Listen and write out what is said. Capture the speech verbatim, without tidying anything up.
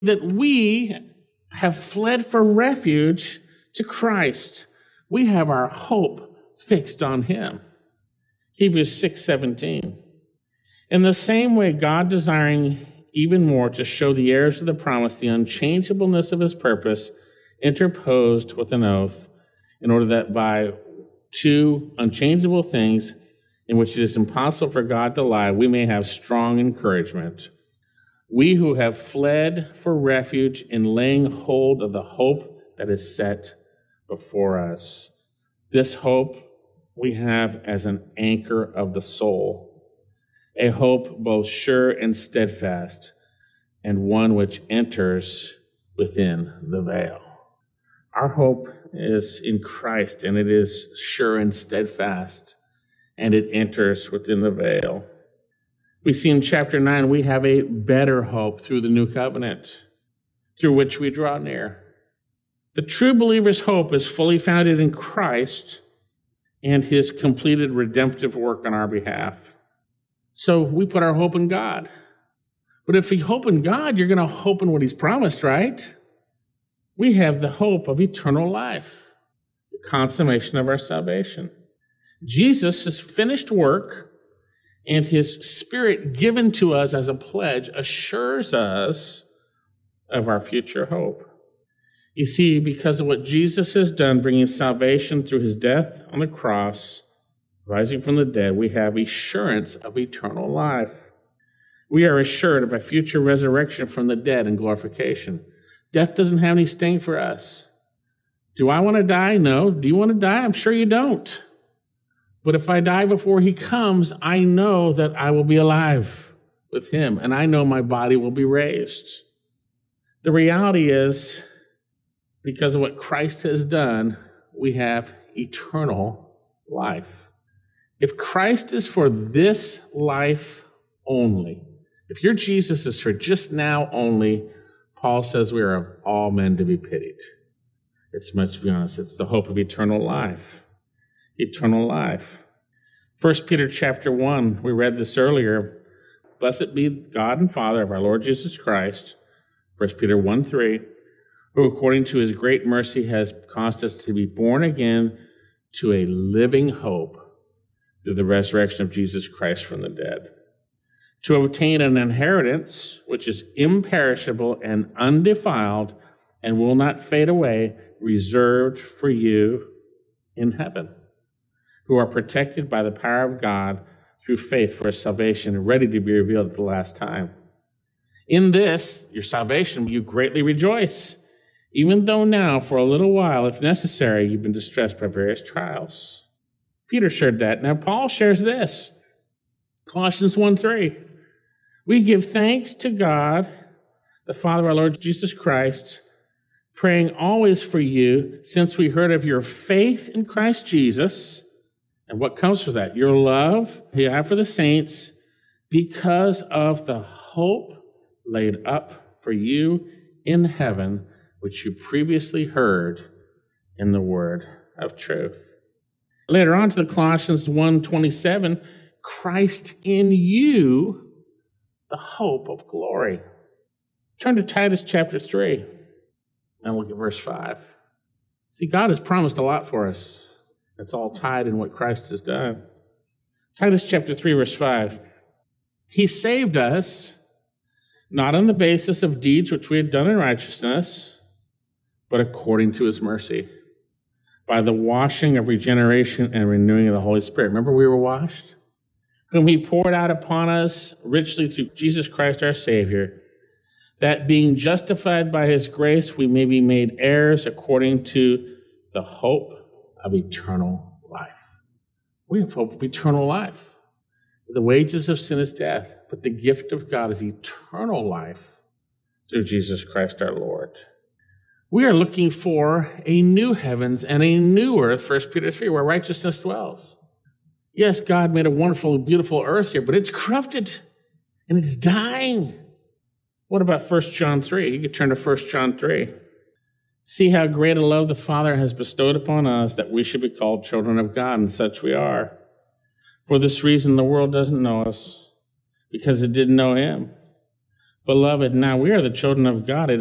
that we have fled for refuge to Christ. We have our hope fixed on him. Hebrews six seventeen. In the same way, God, desiring even more to show the heirs of the promise the unchangeableness of his purpose, interposed with an oath, in order that by two unchangeable things in which it is impossible for God to lie, we may have strong encouragement. We who have fled for refuge in laying hold of the hope that is set before us. This hope we have as an anchor of the soul, a hope both sure and steadfast, and one which enters within the veil. Our hope is in Christ, and it is sure and steadfast, and it enters within the veil. We see in chapter nine, we have a better hope through the new covenant, through which we draw near. The true believer's hope is fully founded in Christ and his completed redemptive work on our behalf. So we put our hope in God. But if you hope in God, you're going to hope in what he's promised, right? We have the hope of eternal life, the consummation of our salvation. Jesus' finished work and his Spirit given to us as a pledge assures us of our future hope. You see, because of what Jesus has done, bringing salvation through his death on the cross, rising from the dead, we have assurance of eternal life. We are assured of a future resurrection from the dead and glorification. Death doesn't have any sting for us. Do I want to die? No. Do you want to die? I'm sure you don't. But if I die before he comes, I know that I will be alive with him, and I know my body will be raised. The reality is, because of what Christ has done, we have eternal life. If Christ is for this life only, if your Jesus is for just now only, Paul says we are of all men to be pitied. It's much to be honest, it's the hope of eternal life. Eternal life. First Peter chapter one, we read this earlier. Blessed be God and Father of our Lord Jesus Christ, First Peter one three, who according to his great mercy has caused us to be born again to a living hope through the resurrection of Jesus Christ from the dead, to obtain an inheritance which is imperishable and undefiled and will not fade away, reserved for you in heaven, who are protected by the power of God through faith for a salvation ready to be revealed at the last time. In this, your salvation, you greatly rejoice, even though now, for a little while, if necessary, you've been distressed by various trials. Peter shared that. Now, Paul shares this. Colossians one three. We give thanks to God, the Father of our Lord Jesus Christ, praying always for you, since we heard of your faith in Christ Jesus, and what comes from that? Your love you have for the saints, because of the hope laid up for you in heaven, which you previously heard in the word of truth. Later on to the Colossians one twenty-seven, Christ in you, the hope of glory. Turn to Titus chapter three and look at verse five. See, God has promised a lot for us. It's all tied in what Christ has done. Titus chapter three, verse five. He saved us, not on the basis of deeds which we had done in righteousness, but according to his mercy, by the washing of regeneration and renewing of the Holy Spirit. Remember we were washed? Whom he poured out upon us richly through Jesus Christ our Savior, that being justified by his grace, we may be made heirs according to the hope of eternal life. We have hope of eternal life. The wages of sin is death, but the gift of God is eternal life through Jesus Christ our Lord. We are looking for a new heavens and a new earth, First Peter three, where righteousness dwells. Yes, God made a wonderful, beautiful earth here, but it's corrupted and it's dying. What about First John three? You could turn to First John three. See how great a love the Father has bestowed upon us, that we should be called children of God, and such we are. For this reason, the world doesn't know us, because it didn't know him. Beloved, now we are the children of God. It